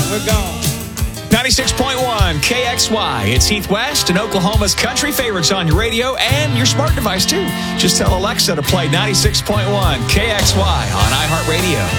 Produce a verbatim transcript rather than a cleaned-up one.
We're gone. ninety-six point one K X Y. It's Heath West and Oklahoma's country favorites on your radio and your smart device, too. Just tell Alexa to play ninety-six point one K X Y on iHeartRadio.